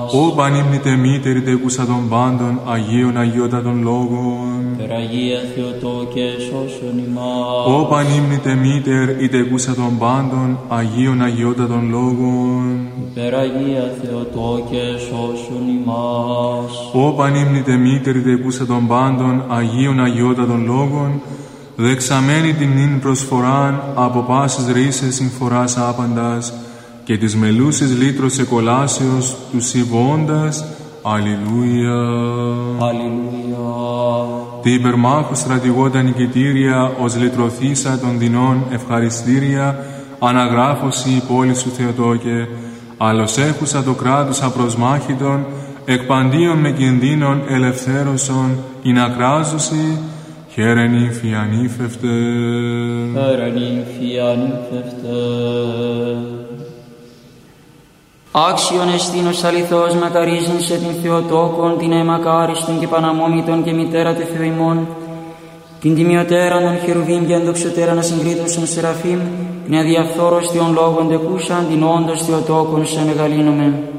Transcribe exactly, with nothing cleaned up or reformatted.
Ω πανύμνητε μήτερη τεκούσα των πάντων, Αγίων Αγιότατων Λόγων. Περαγία Θεοτόκε σώσον ημάς. Ω πανύμνητε μήτερ η τεκούσα των πάντων, Αγίων Αγιότατων Λόγων. Περαγία Θεοτόκε σώσον ημάς. Ω πανύμνητε μήτερ η τεκούσα των πάντων, Αγίων Αγιότατων Λόγων, δεξαμένη την νυν προσφοράν από πάσης ρίσες συμφοράς άπαντας, και της μελούσης λύτρος εκολάσεως του συμβώντας. Αλληλούια. Αλληλούια. Τι υπερμάχου στρατηγόντα νικητήρια, ως λυτρωθήσα των δεινών ευχαριστήρια, αναγράφωση η πόλη σου Θεοτόκε, άλλος έχουσα το κράτος απροσμάχητον, εκπαντίον με κινδύνων ελευθέρωσον, ειν ακράζωση, χαίρεν ύμφη ανήφευτε. Χαίρεν ύμφη ανήφευτε. Άξιον εστίνος αληθώς μακαρίζειν σε την Θεοτόκον, την αιμακάριστον και παναμόμητον και μητέρα τε Θεού ημών, την τιμιωτέραν των χερουβίμ και ενδοξωτέραν ασυγκρίτωσον σεραφείμ, την αδιαφθόρος Θεών λόγων τεκούσαν, την όντως Θεοτόκον σε μεγαλύνομεν.